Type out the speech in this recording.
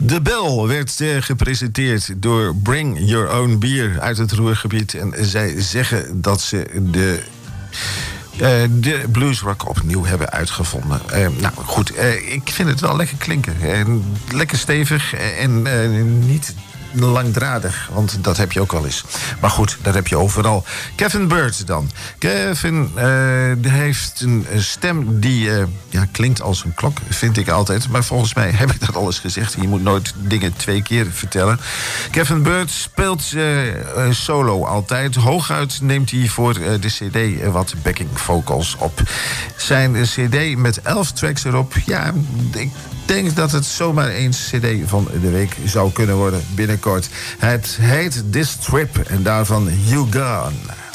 De Bel werd gepresenteerd door Bring Your Own Beer uit het Ruhrgebied. En zij zeggen dat ze de bluesrock opnieuw hebben uitgevonden. Nou goed, ik vind het wel lekker klinken. Lekker stevig en niet langdradig, want dat heb je ook wel eens. Maar goed, dat heb je overal. Kevin Bird dan. Kevin heeft een stem die klinkt als een klok, vind ik altijd. Maar volgens mij heb ik dat al eens gezegd. Je moet nooit dingen 2 keer vertellen. Kevin Bird speelt solo altijd. Hooguit neemt hij voor de cd wat backing vocals op. Zijn cd met 11 tracks erop. Ja, ik denk dat het zomaar eens cd van de week zou kunnen worden binnenkort. Het heet This Trip en daarvan You Gone.